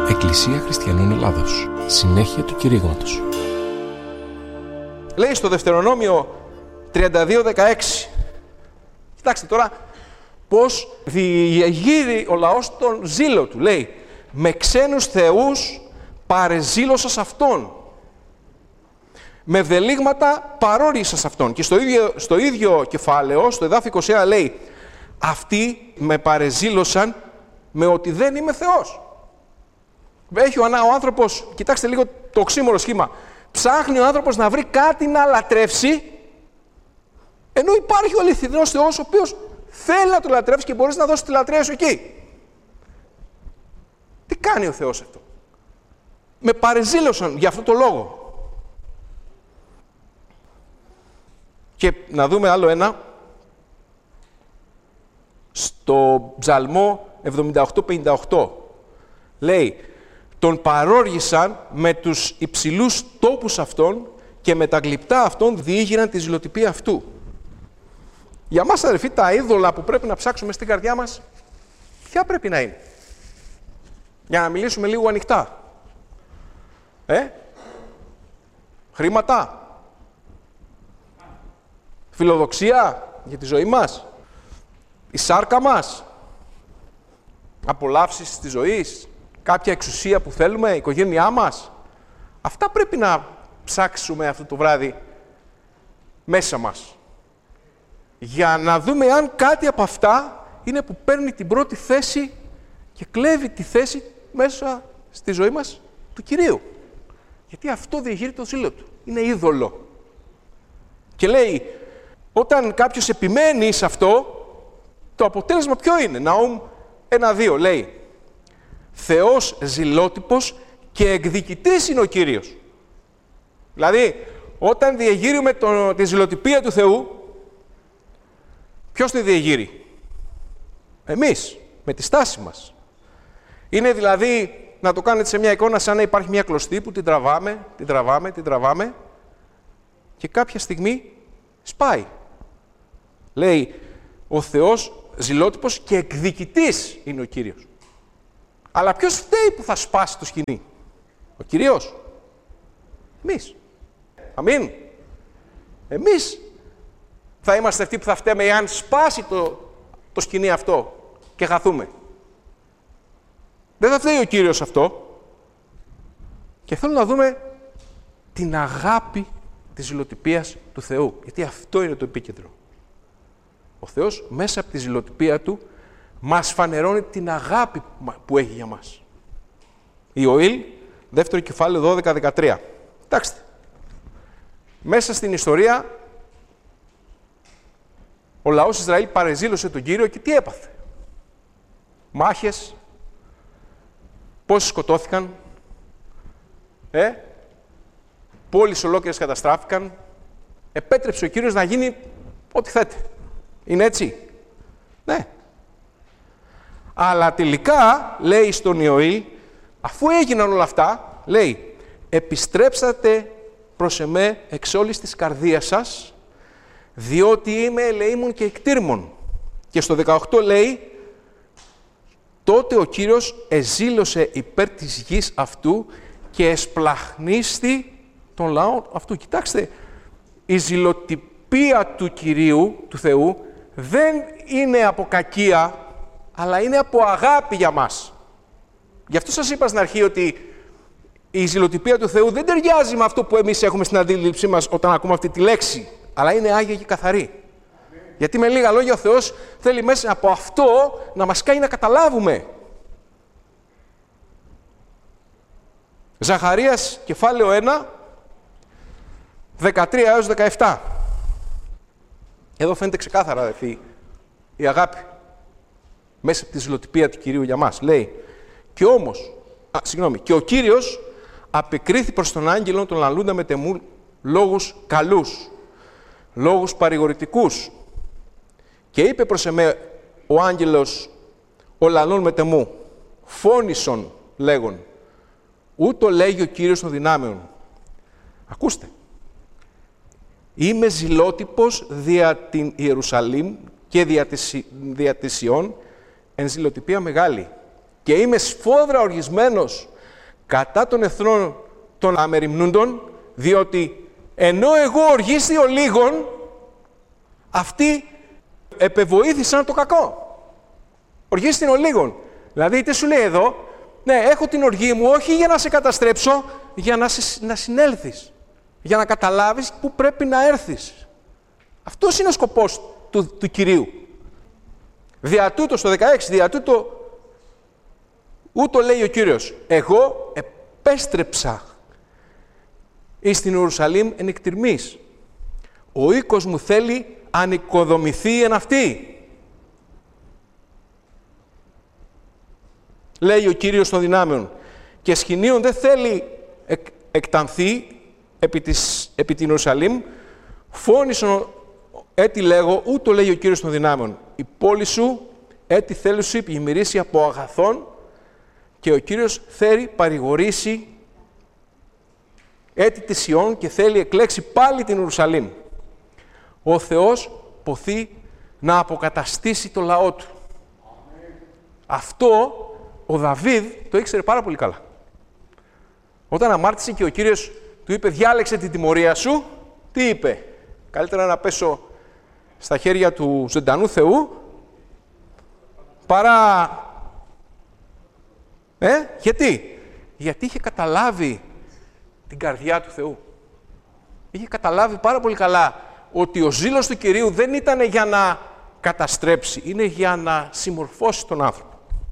Εκκλησία Χριστιανών Ελλάδος. Συνέχεια του κηρύγματος. Λέει στο Δευτερονόμιο 32:16. Κοιτάξτε τώρα πώς διεγείρει ο λαός τον ζήλο του. Λέει, με ξένους θεούς παρεζήλωσας αυτόν. Με ευδελίγματα παρόρισας αυτόν. Και στο ίδιο κεφάλαιο, στο εδάφιο 21 λέει, αυτοί με παρεζήλωσαν με ότι δεν είμαι Θεός. Έχει ο άνθρωπος, κοιτάξτε λίγο το οξύμορο σχήμα, ψάχνει ο άνθρωπος να βρει κάτι να λατρεύσει, ενώ υπάρχει ο αληθινός Θεός, ο οποίος θέλει να το λατρεύσει και μπορείς να δώσεις τη λατρεία σου εκεί. Τι κάνει ο Θεός αυτό? Με παρεζήλωσαν για αυτό το λόγο. Και να δούμε άλλο ένα, στο Ψαλμό 78-58. Λέει, τον παρόργησαν με τους υψηλούς τόπους αυτών και με τα γλυπτά αυτών διήγηραν τη ζηλοτυπία αυτού. Για μας, αδελφοί, τα είδωλα που πρέπει να ψάξουμε στην καρδιά μας, ποια πρέπει να είναι? Για να μιλήσουμε λίγο ανοιχτά. Χρήματα? Φιλοδοξία για τη ζωή μας? Η σάρκα μας? Απολαύσεις της ζωής? Κάποια εξουσία που θέλουμε? Η οικογένειά μας? Αυτά πρέπει να ψάξουμε αυτό το βράδυ μέσα μας. Για να δούμε αν κάτι από αυτά είναι που παίρνει την πρώτη θέση και κλέβει τη θέση μέσα στη ζωή μας του Κυρίου. Γιατί αυτό διεγείρει το ζήλο του. Είναι είδωλο. Και λέει, όταν κάποιος επιμένει σε αυτό, το αποτέλεσμα ποιο είναι? Ναούμ 1-2 λέει, Θεός ζηλότυπος και εκδικητής είναι ο Κύριος. Δηλαδή, όταν διεγείρουμε τη ζηλοτυπία του Θεού, ποιος τη διεγείρει? Εμείς, με τη στάση μας. Είναι δηλαδή, να το κάνετε σε μια εικόνα, σαν να υπάρχει μια κλωστή που την τραβάμε και κάποια στιγμή σπάει. Λέει, ο Θεός ζηλότυπος και εκδικητής είναι ο Κύριος. Αλλά ποιος φταίει που θα σπάσει το σκηνή? Ο Κύριος? Εμείς. Αμήν. Εμείς θα είμαστε αυτοί που θα φταίμε εάν σπάσει το σκηνή αυτό και χαθούμε. Δεν θα φταίει ο Κύριος αυτό. Και θέλω να δούμε την αγάπη της ζηλοτυπίας του Θεού. Γιατί αυτό είναι το επίκεντρο. Ο Θεός μέσα από τη ζηλοτυπία Του μας φανερώνει την αγάπη που έχει για μας. Ιωήλ, δεύτερο κεφάλαιο 12-13. Κοιτάξτε. Μέσα στην ιστορία, ο λαός Ισραήλ παρεζήλωσε τον Κύριο και τι έπαθε? Μάχες, πόσοι σκοτώθηκαν, πόλεις ολόκληρες καταστράφηκαν, επέτρεψε ο Κύριος να γίνει ό,τι θέτε. Είναι έτσι? Ναι. Αλλά τελικά, λέει στον Ιωήλ, αφού έγιναν όλα αυτά, λέει, επιστρέψατε προς εμέ εξ όλης της καρδίας σας, διότι είμαι ελεήμων και εκτήρμων. Και στο 18 λέει, τότε ο Κύριος εζήλωσε υπέρ της γης αυτού και εσπλαχνίστη τον λαό αυτού. Κοιτάξτε, η ζηλοτυπία του Κυρίου, του Θεού, δεν είναι από κακία, αλλά είναι από αγάπη για μας. Γι' αυτό σας είπα στην αρχή ότι η ζηλοτυπία του Θεού δεν ταιριάζει με αυτό που εμείς έχουμε στην αντίληψή μας όταν ακούμε αυτή τη λέξη, αλλά είναι άγια και καθαρή. Γιατί με λίγα λόγια ο Θεός θέλει μέσα από αυτό να μας κάνει να καταλάβουμε. Ζαχαρίας, κεφάλαιο 1, 13 έως 17. Εδώ φαίνεται ξεκάθαρα, αδελφοί, η αγάπη μέσα από τη ζηλοτυπία του Κυρίου για μας. Λέει, και ο Κύριος απεκρίθη προς τον άγγελο τον λαλούντα με τεμού λόγους καλούς, λόγους παρηγορητικούς. Και είπε προς εμέ ο άγγελος ο λαλών με τεμού, φώνησον λέγον, ούτω λέγει ο Κύριος των δυνάμεων. Ακούστε. Είμαι ζηλότυπος δια την Ιερουσαλήμ και δια της Ιών εν ζηλοτυπία μεγάλη. Και είμαι σφόδρα οργισμένος κατά των εθνών των αμεριμνούντων, διότι ενώ εγώ οργίστηω λίγον, αυτοί επεβοήθησαν το κακό. Οργίστην ο λίγον. Δηλαδή, τι σου λέει εδώ, ναι, έχω την οργή μου όχι για να σε καταστρέψω, για να συνέλθεις. Για να καταλάβεις πού πρέπει να έρθεις. Αυτός είναι ο σκοπός του Κυρίου. Δια τούτο, στο 16, δια τούτο, ούτω λέει ο Κύριος, εγώ επέστρεψα εις την Ιερουσαλήμ εν εκτιρμής. Ο οίκος μου θέλει ανοικοδομηθεί εν αυτή. Λέει ο Κύριος των δυνάμεων. Και σχοινίων δεν θέλει εκτανθεί επί την Ιερουσαλήμ, φώνησον έτι λέγω, ούτω λέει ο Κύριος των δυνάμεων. Η πόλη σου έτι θέλουσι πλημμυρίσει από αγαθών και ο Κύριος θέλει παρηγορήσει έτι της Ιών και θέλει εκλέξει πάλι την Ιερουσαλήμ. Ο Θεός ποθεί να αποκαταστήσει το λαό του. Αυτό ο Δαβίδ το ήξερε πάρα πολύ καλά. Όταν αμάρτησε και ο Κύριος του είπε διάλεξε την τιμωρία σου, τι είπε? Καλύτερα να πέσω στα χέρια του ζωντανού Θεού παρά... Γιατί? Γιατί είχε καταλάβει την καρδιά του Θεού. Είχε καταλάβει πάρα πολύ καλά ότι ο ζήλος του Κυρίου δεν ήταν για να καταστρέψει, είναι για να συμμορφώσει τον άνθρωπο.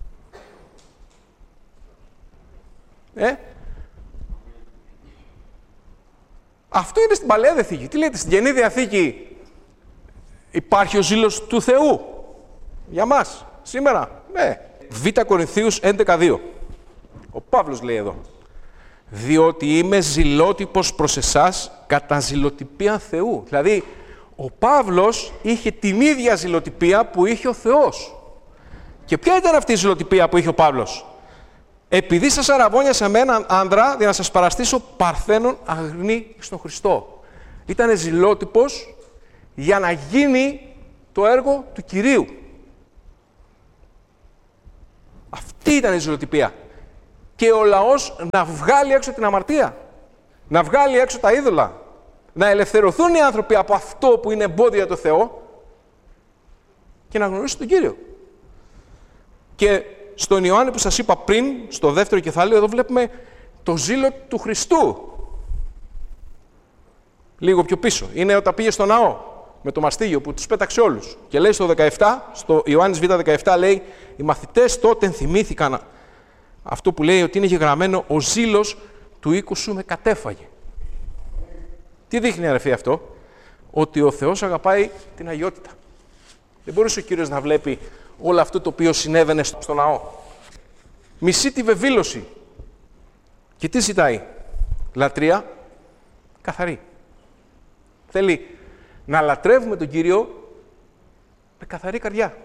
Αυτό είναι στην Παλαιά Διαθήκη. Τι λέτε, στην Καινή Διαθήκη υπάρχει ο ζήλος του Θεού για μας, σήμερα? Ναι. Β' Κορινθίους 11:2. Ο Παύλος λέει εδώ. Διότι είμαι ζηλότυπος προς εσάς κατά ζηλοτυπία Θεού. Δηλαδή, ο Παύλος είχε την ίδια ζηλοτυπία που είχε ο Θεός. Και ποια ήταν αυτή η ζηλοτυπία που είχε ο Παύλος? Επειδή σας αραβώνιασα με έναν άνδρα, για να σας παραστήσω παρθένον αγνή στον Χριστό. Ήτανε ζηλότυπος για να γίνει το έργο του Κυρίου. Αυτή ήταν η ζηλοτυπία. Και ο λαός να βγάλει έξω την αμαρτία, να βγάλει έξω τα είδωλα, να ελευθερωθούν οι άνθρωποι από αυτό που είναι εμπόδιο για το Θεό και να γνωρίσουν τον Κύριο. Και στον Ιωάννη που σας είπα πριν, στο δεύτερο κεφάλαιο, εδώ βλέπουμε το ζήλο του Χριστού. Λίγο πιο πίσω. Είναι όταν πήγε στο ναό με το μαστίγιο που τους πέταξε όλους. Και λέει στο 17, στο Ιωάννης Β' 17 λέει, οι μαθητές τότε θυμήθηκαν αυτό που λέει ότι είναι γεγραμμένο ο ζήλος του οίκου σου με κατέφαγε. Τι δείχνει αδερφοί αυτό? Ότι ο Θεός αγαπάει την αγιότητα. Δεν μπορούσε ο Κύριος να βλέπει όλο αυτό το οποίο συνέβαινε στο ναό. Μισεί τη βεβήλωση. Και τι ζητάει? Λατρεία καθαρή. Θέλει να λατρεύουμε τον Κύριο με καθαρή καρδιά.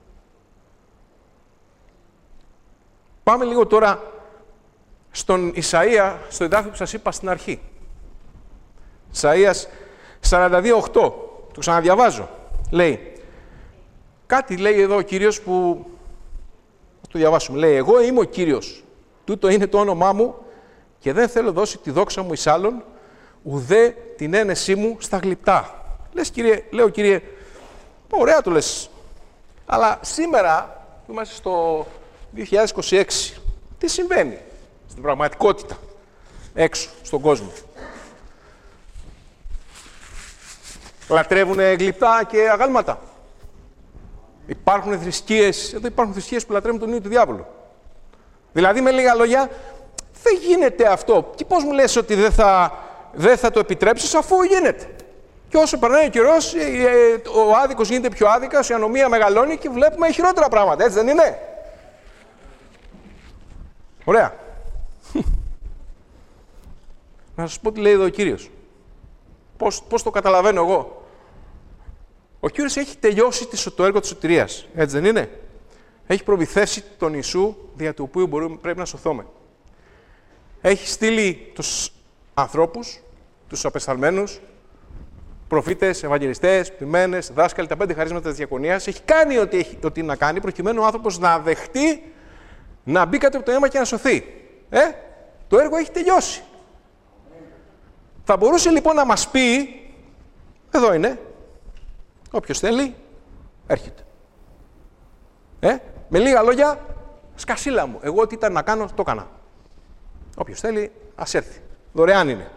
Πάμε λίγο τώρα στον Ισαΐα, στο εδάφιο που σας είπα στην αρχή. Ισαΐας 42:8. Το ξαναδιαβάζω. Λέει, κάτι λέει εδώ ο Κύριος που... Θα το διαβάσουμε. Λέει, εγώ είμαι ο Κύριος. Τούτο είναι το όνομά μου και δεν θέλω δώσει τη δόξα μου εις άλλον, ουδέ την ένεσή μου στα γλυπτά. Λες, Κύριε, λέω, Κύριε, ωραία το λες. Αλλά σήμερα, που είμαστε στο 2026, τι συμβαίνει στην πραγματικότητα, έξω, στον κόσμο? Λατρεύουνε γλυπτά και αγάλματα. Υπάρχουν θρησκείες, εδώ υπάρχουν θρησκείες που λατρεύουν τον ίδιο του διάβολου. Δηλαδή, με λίγα λόγια, δεν γίνεται αυτό. Και πώς μου λες ότι δεν θα το επιτρέψεις, αφού γίνεται. Και όσο περνάει ο καιρός, ο άδικος γίνεται πιο άδικος, η ανομία μεγαλώνει και βλέπουμε χειρότερα πράγματα. Έτσι δεν είναι? Ωραία. Να σας πω τι λέει εδώ ο Κύριος. Πώς το καταλαβαίνω εγώ. Ο Κύριος έχει τελειώσει το έργο της σωτηρίας. Έτσι δεν είναι? Έχει προμηθεύσει τον Ιησού δια του οποίου πρέπει να σωθούμε. Έχει στείλει τους ανθρώπους, τους απεσταλμένους, προφήτες, ευαγγελιστές, ποιμένες, δάσκαλοι, τα 5 χαρίσματα της διακονίας. Έχει κάνει ό,τι να κάνει προκειμένου ο άνθρωπος να δεχτεί να μπει κάτω από το αίμα και να σωθεί. Το έργο έχει τελειώσει. Θα μπορούσε λοιπόν να μας πει, εδώ είναι, όποιος θέλει, έρχεται. Με λίγα λόγια, σκασίλα μου. Εγώ ό,τι ήταν να κάνω, το έκανα. Όποιος θέλει, ας έρθει. Δωρεάν είναι.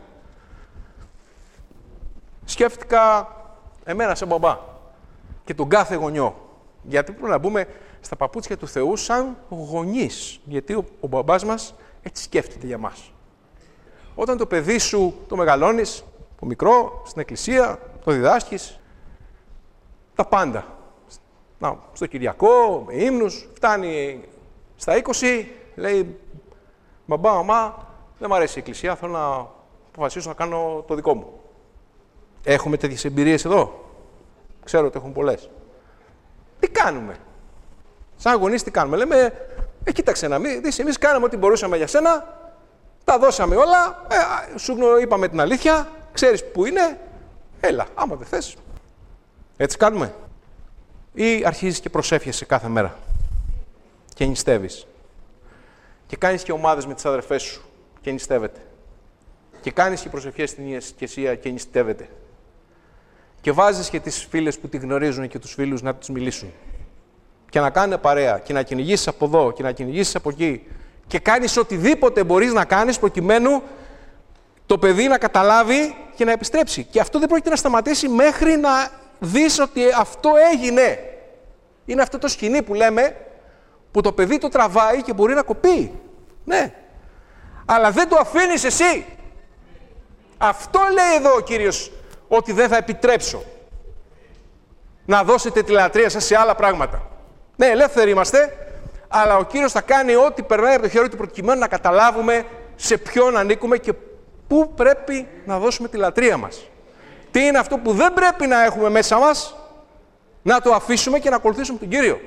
Σκέφτηκα εμένα σαν μπαμπά και τον κάθε γονιό. Γιατί πρέπει να μπούμε στα παπούτσια του Θεού σαν γονείς. Γιατί ο μπαμπάς μας έτσι σκέφτεται για μας. Όταν το παιδί σου το μεγαλώνεις, από μικρό, στην εκκλησία, το διδάσκεις, τα πάντα. Στο Κυριακό, με ύμνους, φτάνει στα 20, λέει μπαμπά, μαμά, δεν μου αρέσει η εκκλησία, θέλω να αποφασίσω να κάνω το δικό μου. Έχουμε τέτοιες εμπειρίες εδώ. Ξέρω ότι έχουν πολλές. Τι κάνουμε? Σαν γονείς τι κάνουμε? Λέμε, κοίταξε να μην δεις, εμείς κάναμε ό,τι μπορούσαμε για σένα, τα δώσαμε όλα, σου είπαμε την αλήθεια, ξέρεις που είναι, έλα, άμα δεν θες. Έτσι κάνουμε? Ή αρχίζεις και προσεύχεσαι κάθε μέρα και νηστεύεις. Και κάνεις και ομάδες με τις αδερφές σου και νηστεύετε. Και κάνεις και προσευχές στην εκκλησία και νηστεύετε. Και βάζεις και τις φίλες που τη γνωρίζουν και τους φίλους να τους μιλήσουν. Και να κάνουν παρέα και να κυνηγήσεις από εδώ και να κυνηγήσεις από εκεί. Και κάνεις οτιδήποτε μπορείς να κάνεις προκειμένου το παιδί να καταλάβει και να επιστρέψει. Και αυτό δεν πρόκειται να σταματήσει μέχρι να δεις ότι αυτό έγινε. Είναι αυτό το σκηνή που λέμε, που το παιδί το τραβάει και μπορεί να κοπεί. Ναι. Αλλά δεν το αφήνεις εσύ. Αυτό λέει εδώ ο Κύριος, ότι δεν θα επιτρέψω να δώσετε τη λατρεία σας σε άλλα πράγματα. Ναι, ελεύθεροι είμαστε, αλλά ο Κύριος θα κάνει ό,τι περνάει από το χέρι του προκειμένου να καταλάβουμε σε ποιον ανήκουμε και πού πρέπει να δώσουμε τη λατρεία μας. Τι είναι αυτό που δεν πρέπει να έχουμε μέσα μας, να το αφήσουμε και να ακολουθήσουμε τον Κύριο.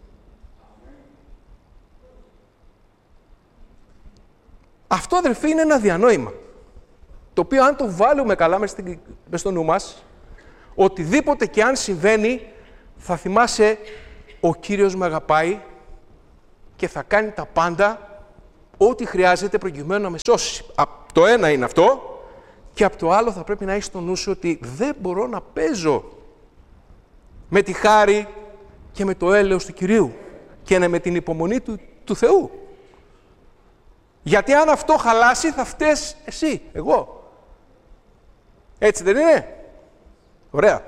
Αυτό, αδερφοί, είναι ένα διανόημα. Το οποίο αν το βάλουμε καλά μες στο νου μας, οτιδήποτε και αν συμβαίνει, θα θυμάσαι ο Κύριος με αγαπάει και θα κάνει τα πάντα, ό,τι χρειάζεται προκειμένου να με σώσει. Το ένα είναι αυτό, και από το άλλο θα πρέπει να έχεις στο νου σου ότι δεν μπορώ να παίζω με τη χάρη και με το έλεος του Κυρίου και με την υπομονή του Θεού. Γιατί αν αυτό χαλάσει θα φταίς εσύ, εγώ. Έτσι δεν είναι? Ωραία.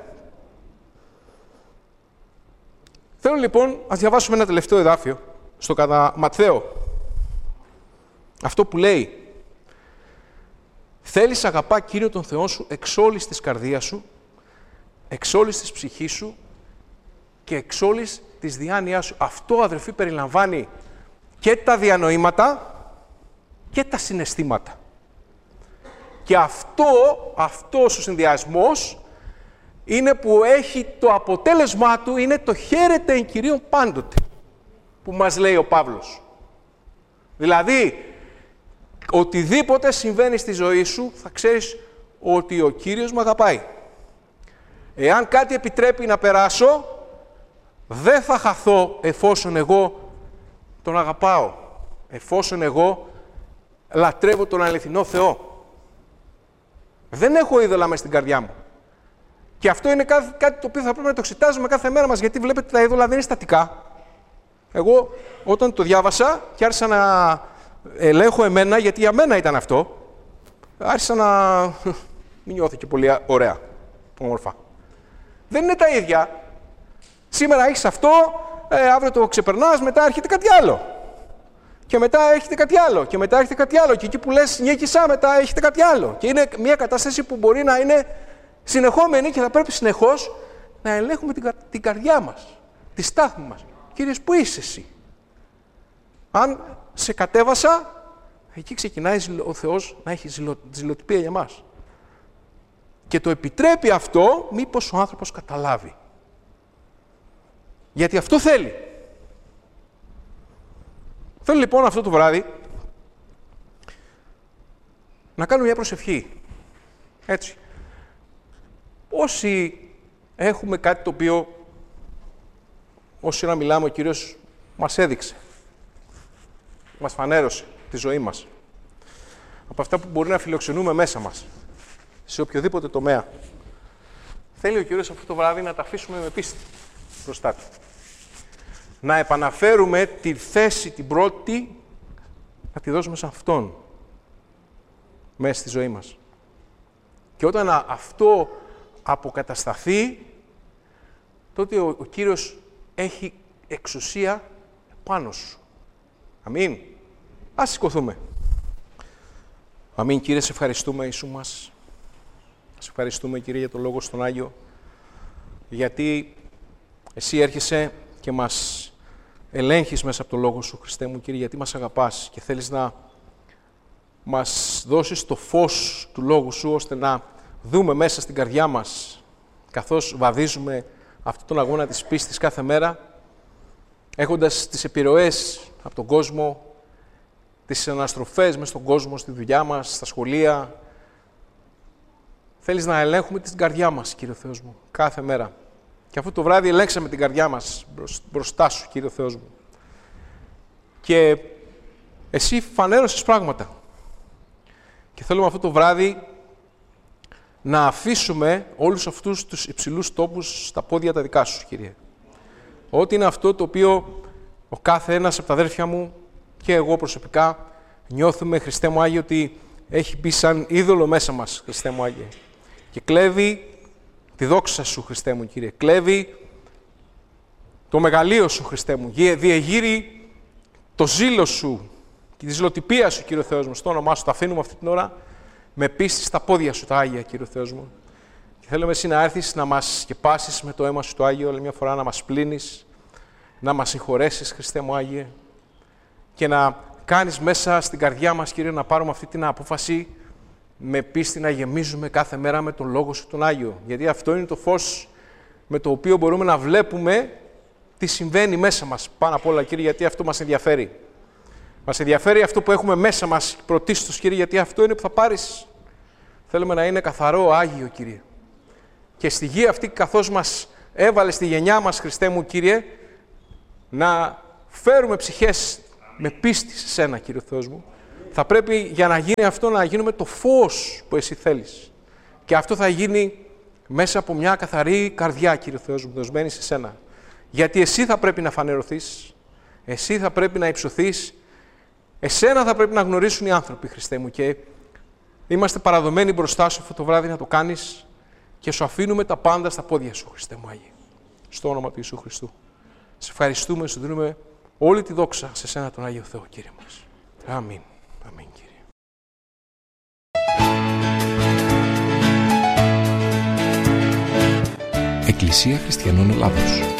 Θέλω λοιπόν, ας διαβάσουμε ένα τελευταίο εδάφιο στο κατά Ματθαίο. Αυτό που λέει, θέλεις αγαπά Κύριο τον Θεό σου εξ όλης της καρδίας σου, εξ όλης της ψυχής σου και εξ όλης της διάνοιάς σου. Αυτό, αδερφοί, περιλαμβάνει και τα διανοήματα και τα συναισθήματα. Και αυτός ο συνδυασμός είναι που έχει το αποτέλεσμά του, είναι το χαίρετε εν Κυρίων πάντοτε, που μας λέει ο Παύλος. Δηλαδή, οτιδήποτε συμβαίνει στη ζωή σου, θα ξέρεις ότι ο Κύριος με αγαπάει. Εάν κάτι επιτρέπει να περάσω, δεν θα χαθώ εφόσον εγώ τον αγαπάω, εφόσον εγώ λατρεύω τον αληθινό Θεό. Δεν έχω είδωλα μες στην καρδιά μου. Και αυτό είναι κάτι το οποίο θα πρέπει να το εξετάζουμε κάθε μέρα μας, γιατί βλέπετε τα είδωλα δεν είναι στατικά. Εγώ όταν το διάβασα και άρχισα να ελέγχω εμένα, γιατί για μένα ήταν αυτό, άρχισα να μην νιώθω πολύ ωραία, όμορφα. Δεν είναι τα ίδια. Σήμερα έχεις αυτό, αύριο το ξεπερνάς, μετά έρχεται κάτι άλλο. Και μετά έχετε κάτι άλλο, και μετά έχετε κάτι άλλο. Και εκεί που λες νίκησα, μετά έχετε κάτι άλλο. Και είναι μια κατάσταση που μπορεί να είναι συνεχόμενη και θα πρέπει συνεχώς να ελέγχουμε την καρδιά μας, τη στάθμη μας. Κύριε, πού είσαι εσύ? Αν σε κατέβασα, εκεί ξεκινάει ο Θεός να έχει ζηλοτυπία για μας. Και το επιτρέπει αυτό, μήπως ο άνθρωπος καταλάβει. Γιατί αυτό θέλει. Θέλω λοιπόν αυτό το βράδυ να κάνουμε μια προσευχή. Έτσι. Όσοι έχουμε κάτι το οποίο, όσοι να μιλάμε, ο Κύριος μας έδειξε. Μας φανέρωσε τη ζωή μας. από αυτά που μπορεί να φιλοξενούμε μέσα μας, σε οποιοδήποτε τομέα. Θέλει ο Κύριος αυτό το βράδυ να τα αφήσουμε με πίστη μπροστά Του. Να επαναφέρουμε τη θέση την πρώτη, να τη δώσουμε σε Αυτόν, μέσα στη ζωή μας. Και όταν αυτό αποκατασταθεί, τότε ο Κύριος έχει εξουσία πάνω σου. Αμήν. Ας σηκωθούμε. Αμήν, Κύριε, σε ευχαριστούμε, Ιησού μας. Σε ευχαριστούμε, Κύριε, για το Λόγο στον Άγιο, γιατί Εσύ έρχεσαι και μας ελέγχεις μέσα από το Λόγο Σου, Χριστέ μου, Κύριε, γιατί μας αγαπάς και θέλεις να μας δώσεις το φως του Λόγου Σου, ώστε να δούμε μέσα στην καρδιά μας, καθώς βαδίζουμε αυτόν τον αγώνα της πίστης κάθε μέρα, έχοντας τις επιρροές από τον κόσμο, τις αναστροφές μες στον κόσμο, στη δουλειά μας, στα σχολεία. Θέλεις να ελέγχουμε την καρδιά μας, Κύριε Θεός μου, κάθε μέρα. Και αυτό το βράδυ ελέγξαμε την καρδιά μας μπροστά Σου, Κύριε Θεός μου. Και Εσύ φανέρωσες πράγματα. Και θέλουμε αυτό το βράδυ να αφήσουμε όλους αυτούς τους υψηλούς τόπους στα πόδια τα δικά Σου, Κύριε. Ό,τι είναι αυτό το οποίο ο κάθε ένας από τα αδέρφια μου και εγώ προσωπικά νιώθουμε, Χριστέ μου Άγιε, ότι έχει μπει σαν είδωλο μέσα μας, Χριστέ μου Άγιε. Και κλέβει τη δόξα Σου, Χριστέ μου, Κύριε. Κλέβει το μεγαλείο Σου, Χριστέ μου. Διεγείρει το ζήλο Σου και τη ζηλοτυπία Σου, Κύριε Θεός μου. Στο όνομά Σου τα αφήνουμε αυτή την ώρα με πίστη στα πόδια Σου, τα Άγια, Κύριε Θεός μου. Και θέλουμε Εσύ να έρθεις να μας σκεπάσεις με το αίμα Σου το Άγιο, άλλη μια φορά να μας πλύνεις, να μας συγχωρέσεις, Χριστέ μου Άγιε, και να κάνεις μέσα στην καρδιά μας, Κύριε, να πάρουμε αυτή την απόφαση με πίστη να γεμίζουμε κάθε μέρα με τον Λόγο Σου τον Άγιο. Γιατί αυτό είναι το φως με το οποίο μπορούμε να βλέπουμε τι συμβαίνει μέσα μας. Πάνω απ' όλα, Κύριε, γιατί αυτό μας ενδιαφέρει. Μας ενδιαφέρει αυτό που έχουμε μέσα μας πρωτίστως, Κύριε, γιατί αυτό είναι που θα πάρεις. Θέλουμε να είναι καθαρό, Άγιο, Κύριε. Και στη γη αυτή, καθώς μας έβαλε στη γενιά μας, Χριστέ μου, Κύριε, να φέρουμε ψυχές με πίστη σε Σένα, Κύριε Θεός μου. Θα πρέπει για να γίνει αυτό να γίνουμε το φως που Εσύ θέλεις. Και αυτό θα γίνει μέσα από μια καθαρή καρδιά, Κύριε Θεός μου, δοσμένη σε Σένα. Γιατί Εσύ θα πρέπει να φανερωθείς, Εσύ θα πρέπει να υψωθείς, Εσένα θα πρέπει να γνωρίσουν οι άνθρωποι, Χριστέ μου. Και είμαστε παραδομένοι μπροστά Σου αυτό το βράδυ να το κάνεις και Σου αφήνουμε τα πάντα στα πόδια Σου, Χριστέ μου Άγιε. Στο όνομα του Ιησού Χριστού. Σε ευχαριστούμε, Σου δίνουμε όλη τη δόξα σε Σένα τον Άγιο Θεό, Κύριε μας. Αμήν. Αμήν, Κύριε. Εκκλησία Χριστιανών Ελλάδος.